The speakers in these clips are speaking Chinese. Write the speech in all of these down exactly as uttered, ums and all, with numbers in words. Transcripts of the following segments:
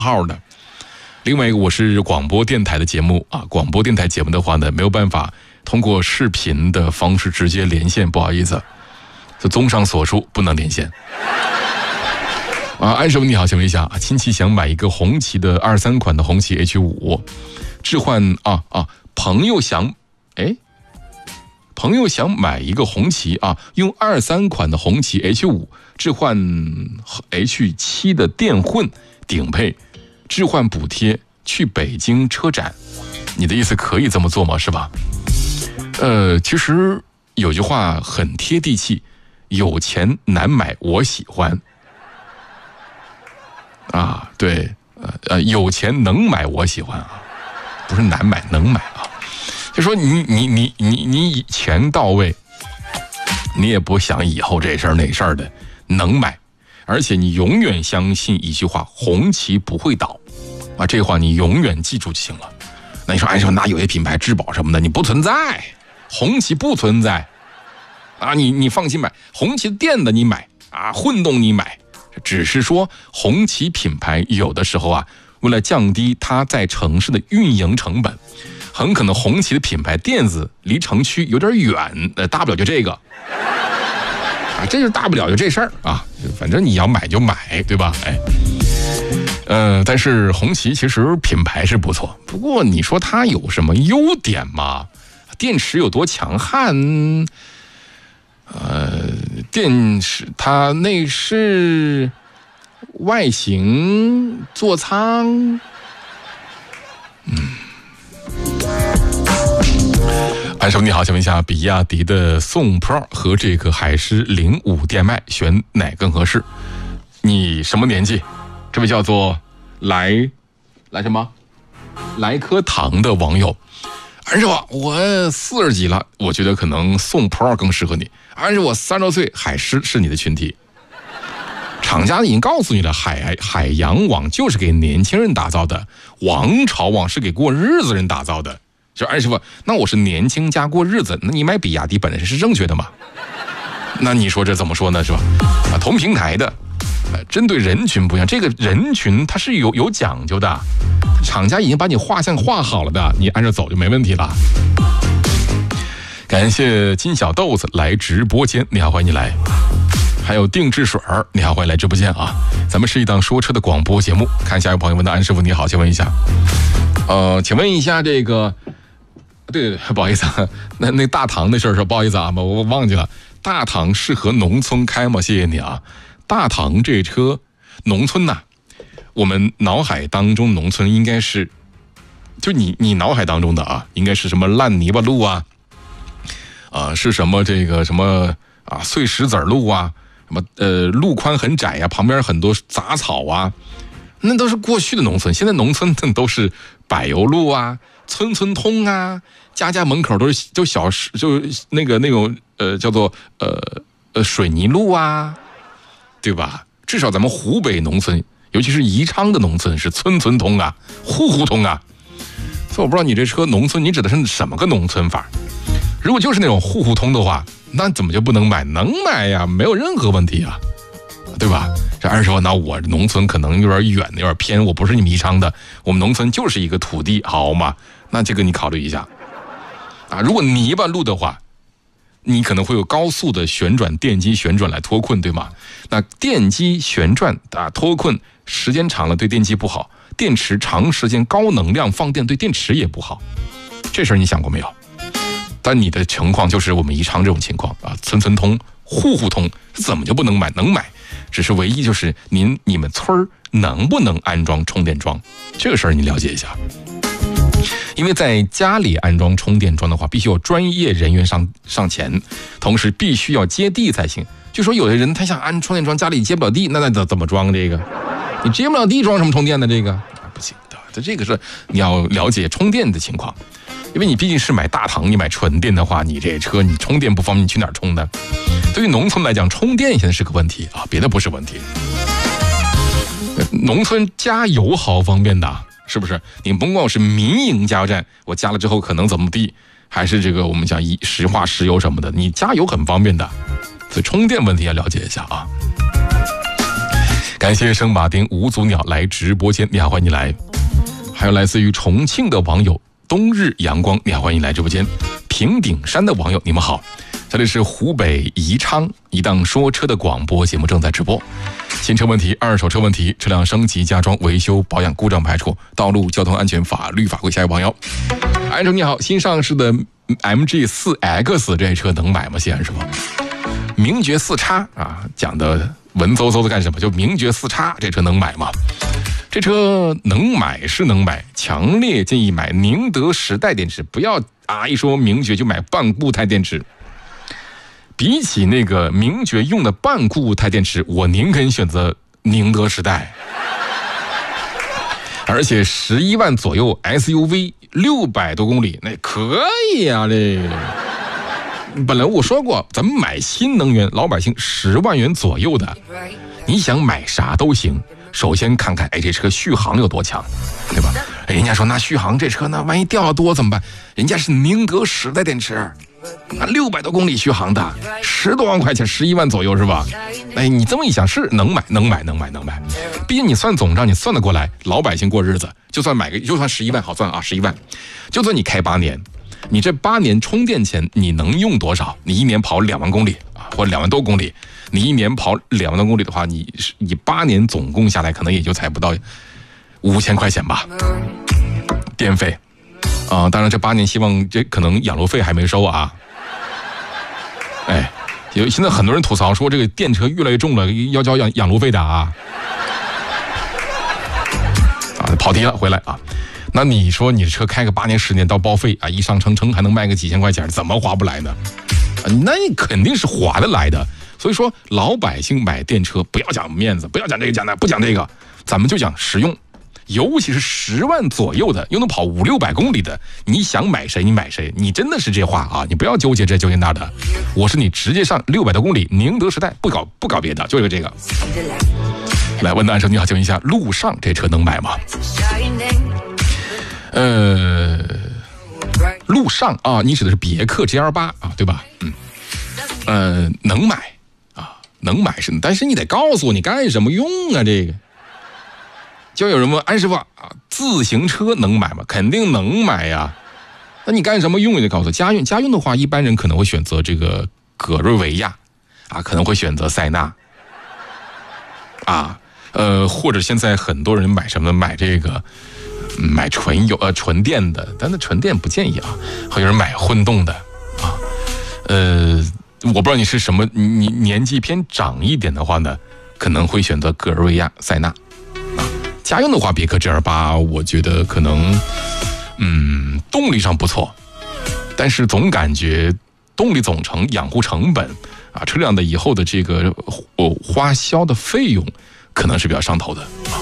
号的。另外一个，我是广播电台的节目啊，广播电台节目的话呢，没有办法通过视频的方式直接连线，不好意思，就综上所述，不能连线。啊，安师傅你好，请问一下，亲戚想买一个红旗的二三款的红旗 H 五，置换啊啊，朋友想，哎，朋友想买一个红旗啊，用二三款的红旗 H 五置换 H 七的电混顶配，置换补贴去北京车展，你的意思可以这么做吗？是吧？呃，其实有句话很贴地气，有钱难买我喜欢。啊，对，呃呃，有钱能买我喜欢啊，不是难买能买啊。就说你你你你你钱到位，你也不想以后这事儿那事儿的，能买，而且你永远相信一句话：红旗不会倒啊。这话你永远记住就行了。那你说，哎，说那有些品牌质保什么的，你不存在，红旗不存在啊。你你放心买，红旗电的你买啊，混动你买。只是说红旗品牌有的时候啊，为了降低它在城市的运营成本，很可能红旗的品牌店子离城区有点远，呃，大不了就这个啊，这就大不了就这事儿啊，反正你要买就买，对吧？哎，呃，但是红旗其实品牌是不错，不过你说它有什么优点吗？电池有多强悍？呃，电视它内饰、外形、座舱，嗯，安叔你好，请问一下，比亚迪的宋 Pro 和这个海狮零五电麦选哪更合适？你什么年纪？这位叫做来来什么来颗糖的网友。安师傅，我四十几了，我觉得可能宋 Pro 更适合你。安师傅，我三十多岁，海狮是你的群体。厂家已经告诉你了，海海洋网就是给年轻人打造的，王朝网是给过日子人打造的。就安师傅，那我是年轻加过日子，那你买比亚迪本身是正确的嘛？那你说这怎么说呢？是吧？啊，同平台的，呃，针对人群不一样，这个人群它是有有讲究的。厂家已经把你画像画好了的，你按着走就没问题了。感谢金小豆子来直播间，你好，欢迎你来。还有定制水儿，你好，欢迎来直播间啊！咱们是一档说车的广播节目。看一下有朋友问的，安师傅你好，请问一下，呃，请问一下这个，对对对，不好意思啊，那那大唐的事儿是不好意思啊，我我忘记了，大唐适合农村开吗？谢谢你啊，大唐这车农村呐、啊。我们脑海当中农村应该是，就你你脑海当中的啊，应该是什么烂泥巴路啊，啊是什么这个什么啊碎石子路啊，什么呃路宽很窄呀、啊，旁边很多杂草啊，那都是过去的农村。现在农村都是柏油路啊，村村通啊，家家门口都是就小就那个那种呃叫做呃呃水泥路啊，对吧？至少咱们湖北农村。尤其是宜昌的农村是村村通啊，户户通啊，所以我不知道你这车农村你指的是什么个农村法？如果就是那种户户通的话，那怎么就不能买？能买呀，没有任何问题啊，对吧？这二说，那我农村可能有点远，有点偏，我不是你们宜昌的，我们农村就是一个土地，好嘛？那这个你考虑一下啊。如果泥巴路的话，你可能会有高速的旋转电机旋转来脱困，对吗？那电机旋转啊脱困时间长了对电机不好，电池长时间高能量放电对电池也不好，这事儿你想过没有？但你的情况就是我们宜昌这种情况啊，村村通户户通，怎么就不能买？能买，只是唯一就是您你们村儿能不能安装充电桩，这个事儿你了解一下。因为在家里安装充电桩的话，必须有专业人员上上前，同时必须要接地才行。就说有的人他想安充电桩，家里接不了地，那那怎怎么装这个？你接不了地，装什么充电的？这个不行的。这这个是你要了解充电的情况，因为你毕竟是买大唐，你买纯电的话，你这车你充电不方便，你去哪儿充呢？对于农村来讲，充电现在是个问题啊，别的不是问题。农村加油好方便的。是不是？你甭管我是民营加油站，我加了之后可能怎么地，还是这个我们讲一石化石油什么的，你加油很方便的，所以充电问题要了解一下啊。 感谢圣马丁五足鸟来直播间，你好，欢迎你来。还有来自于重庆的网友冬日阳光，你好，欢迎你来直播间。平顶山的网友，你们好，这里是湖北宜昌一档说车的广播节目正在直播。新车问题、二手车问题、车辆升级、加装、维修、保养、故障排除、道路交通安全法律法规，下一位网友，安叔你好，新上市的 M G 四 X 这车能买吗？谢安师傅。名爵四叉啊，讲的文绉绉的干什么？就名爵四叉这车能买吗？这车能买是能买，强烈建议买宁德时代电池，不要啊一说名爵就买半固态电池。比起那个名爵用的半固态电池，我宁肯选择宁德时代。而且十一万左右 S U V 六百多公里，那可以啊这个。本来我说过，咱们买新能源，老百姓十万元左右的，你想买啥都行。首先看看，哎，这车续航有多强，对吧？人家说那续航这车呢，万一掉了多怎么办？人家是宁德时代电池，啊，六百多公里续航的，十多万块钱，十一万左右是吧？哎，你这么一想，是能买，能买，能买，能买。毕竟你算总账，你算得过来，老百姓过日子，就算买个，就算十一万，好算啊，十一万，就算你开八年。你这八年充电钱你能用多少？你一年跑两万公里啊，或者两万多公里，你一年跑两万多公里的话，你你八年总共下来可能也就才不到五千块钱吧，电费啊、呃。当然这八年希望这可能养路费还没收啊。哎，有现在很多人吐槽说这个电车越来越重了，要交养养路费的啊。啊，跑题了，回来啊。那你说你车开个八年十年到报废啊，一上称称还能卖个几千块钱，怎么划不来呢？啊，那你肯定是划得来的。所以说老百姓买电车不要讲面子，不要讲这个讲那，不讲这个，咱们就讲实用。尤其是十万左右的，又能跑五六百公里的，你想买谁你买谁，你真的是这话啊，你不要纠结这纠结那的。我是你直接上六百多公里，宁德时代不搞不搞别的，就是这个。来问的安生你好，请问一下，路上这车能买吗？呃，路上啊，你指的是别克 G L 八 啊，对吧？嗯，呃，能买啊，能买是，但是你得告诉我你干什么用啊？这个，就有人问安师傅啊，自行车能买吗？肯定能买呀。那你干什么用也得告诉我。家用家用的话，一般人可能会选择这个葛瑞维亚啊，可能会选择塞纳啊，呃，或者现在很多人买什么？买这个。买纯油呃纯电的，但那纯电不建议啊。还有人买混动的啊，呃，我不知道你是什么，你年纪偏长一点的话呢，可能会选择格瑞亚、塞纳啊。家用的话，别克 G L 八，我觉得可能嗯动力上不错，但是总感觉动力总成、养护成本啊，车辆的以后的这个呃花销的费用，可能是比较上头的啊。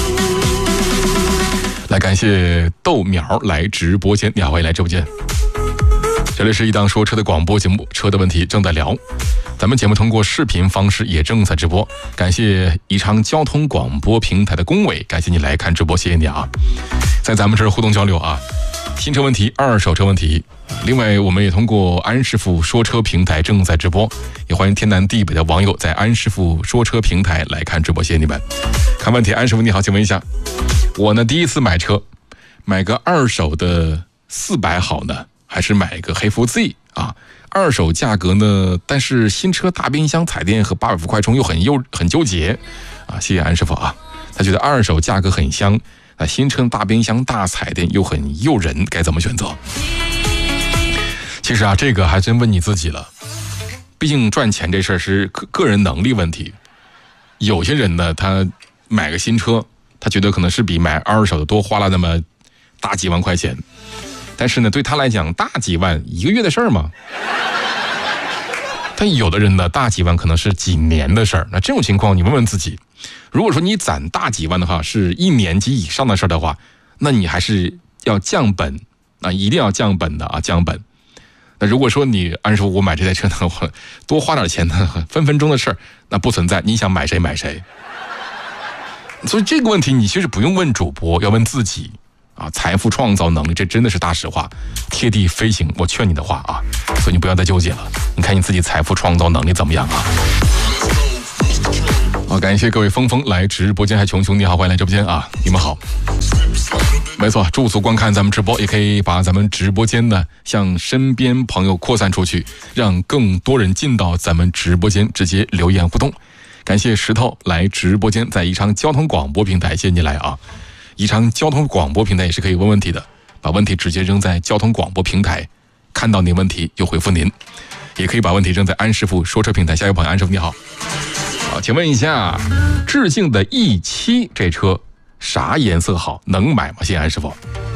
来，感谢豆苗来直播间，你好，欢迎来直播间。这里是一档说车的广播节目，车的问题正在聊。咱们节目通过视频方式也正在直播，感谢宜昌交通广播平台的龚伟，感谢你来看直播，谢谢你啊！在咱们这儿互动交流啊，新车问题、二手车问题。另外，我们也通过安师傅说车平台正在直播，也欢迎天南地北的网友在安师傅说车平台来看直播，谢谢你们。看问题，安师傅你好，请问一下，我呢第一次买车，买个二手的四百好呢，还是买个黑福 Z 啊？二手价格呢，但是新车大冰箱、彩电和八百伏快充又很忧很纠结啊！谢谢安师傅啊，他觉得二手价格很香，那新车大冰箱、大彩电又很诱人，该怎么选择？其实啊，这个还真问你自己了。毕竟赚钱这事儿是个个人能力问题。有些人呢，他买个新车，他觉得可能是比买二手的多花了那么大几万块钱，但是呢，对他来讲，大几万一个月的事儿嘛。但有的人呢，大几万可能是几年的事儿。那这种情况，你问问自己，如果说你攒大几万的话，是一年及以上的事儿的话，那你还是要降本啊，一定要降本的啊，降本。那如果说你按说我买这台车呢，我多花点钱呢，分分钟的事儿，那不存在。你想买谁买谁。所以这个问题你其实不用问主播，要问自己啊。财富创造能力，这真的是大实话，贴地飞行。我劝你的话啊，所以你不要再纠结了。你看你自己财富创造能力怎么样啊？ 好，感谢各位峰峰来直播间，还琼琼你好，欢迎来直播间啊，你们好。没错，驻足观看咱们直播，也可以把咱们直播间呢向身边朋友扩散出去，让更多人进到咱们直播间直接留言互动。感谢石头来直播间，在宜昌交通广播平台，谢谢你来啊！宜昌交通广播平台也是可以问问题的，把问题直接扔在交通广播平台，看到您问题就回复您，也可以把问题扔在安师傅说车平台。下一位朋友，安师傅你好。好，请问一下，致敬的 E 七 这车啥颜色好？能买吗？谢谢安师傅。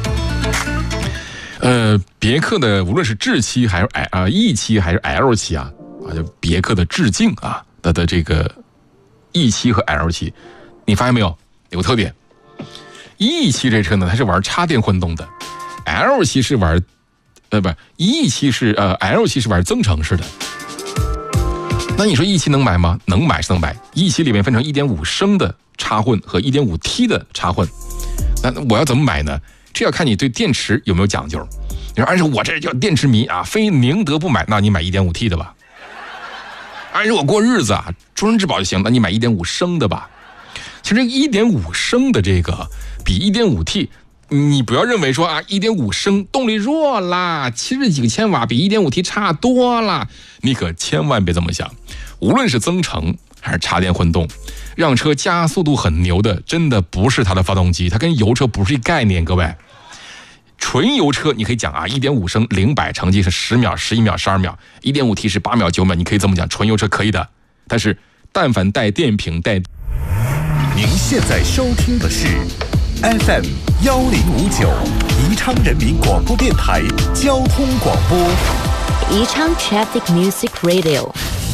呃，别克的无论是致七还是 L 啊 E 七还是 L 七啊，啊就别克的致敬啊，它的这个 E 七和 L 七，你发现没有？有个特点 ，E 七这车呢，它是玩插电混动的 ，L 七是玩，呃不 ，E 七是呃 L 七是玩增程式的。那你说 E 七能买吗？能买是能买。E 七里面分成 一点五 升的插混和 一点五 T 的插混。那我要怎么买呢？这要看你对电池有没有讲究。你说按说我这叫电池迷啊，非宁德不买，那你买 一点五 T 的吧。按说我过日子啊，终身质保就行，那你买 一点五 升的吧。其实 一点五 升的这个比 一点五 T， 你不要认为说啊 一点五 升动力弱啦，七十几个千瓦比 一点五 T 差多了，你可千万别这么想。无论是增程还是插电混动，让车加速度很牛的真的不是它的发动机，它跟油车不是一概念。各位，纯油车你可以讲啊 一点五 升零百成绩是十秒十一秒十二秒， 一点五 T 是八秒九秒，你可以这么讲，纯油车可以的。但是但凡带电瓶带， 您现在收听的是 F M 一零五九 宜昌人民广播电台交通广播， 宜昌 Traffic Music Radio。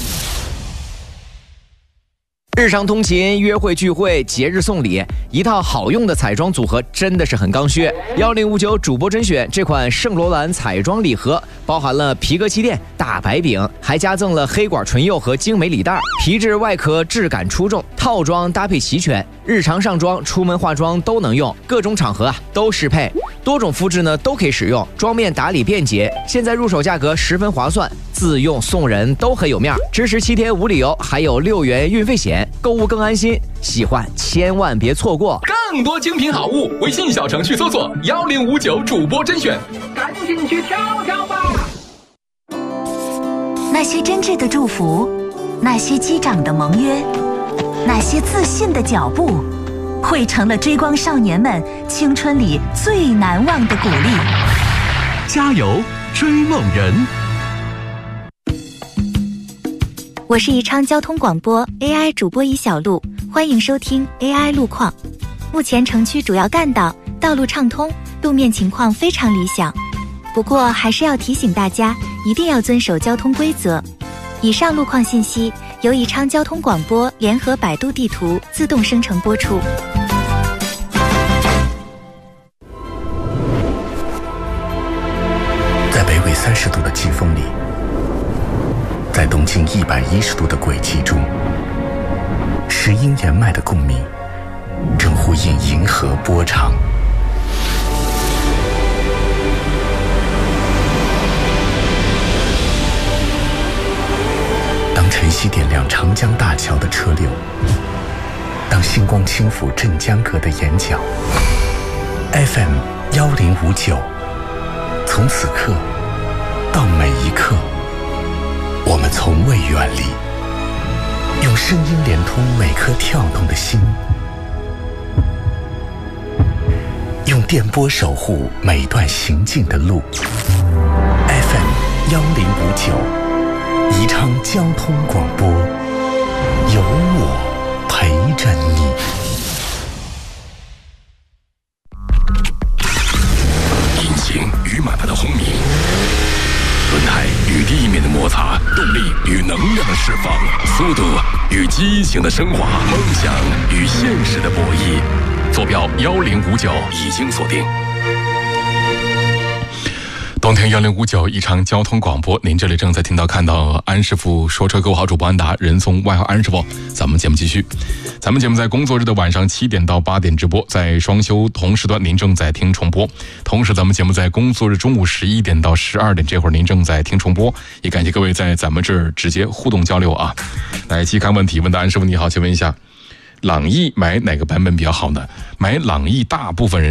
日常通勤、约会聚会、节日送礼，一套好用的彩妆组合真的是很刚需。一零五九主播甄选这款圣罗兰彩妆礼盒，包含了皮革气垫、大白饼，还加赠了黑管唇釉和精美礼袋，皮质外壳质感出众，套装搭配齐全，日常上妆、出门化妆都能用，各种场合啊都适配，多种肤质呢都可以使用，妆面打理便捷。现在入手价格十分划算，自用送人都很有面，支持七天无理由，还有六元运费险。购物更安心，喜欢千万别错过。 更多精品好物，微信小程序搜索一零五九主播甄选，赶紧去挑挑吧。 那些真挚的祝福，那些击掌的盟约，那些自信的脚步，汇成了追光少年们青春里最难忘的鼓励。 加油，追梦人！ 我是宜昌交通广播 A I 主播尹小璐，欢迎收听 A I 路况。目前城区主要干道道路畅通，路面情况非常理想。不过还是要提醒大家，一定要遵守交通规则。以上路况信息由宜昌交通广播联合百度地图自动生成播出。 在北纬三十度的季风里，在东经一百一十度的轨迹中，石英岩脉的共鸣正呼应银河波长。当晨曦点亮长江大桥的车流，当星光轻抚镇江阁的眼角 ，F M 一零五九，从此刻到每一刻，我们从未远离，用声音连通每颗跳动的心，用电波守护每段行进的路。F M 一零五九，宜昌交通广播，有我陪着你。 引擎与马达的轰鸣，轮胎与地面的摩擦，动力与能量的释放，速度与激情的升华，梦想与现实的博弈。坐标一零五九已经锁定。冬天一零五九宜昌交通广播，您这里正在听到看到安师傅说车，各位好，主播安达，人送外号安师傅。咱们节目继续，咱们节目在工作日的晚上七点到八点直播，在双休同时段您正在听重播。同时咱们节目在工作日中午十一点到十二点这会儿您正在听重播，也感谢各位在咱们这儿直接互动交流啊。来，期看问题，问的安师傅你好，请问一下， 朗逸买哪个版本比较好呢？买朗逸大部分人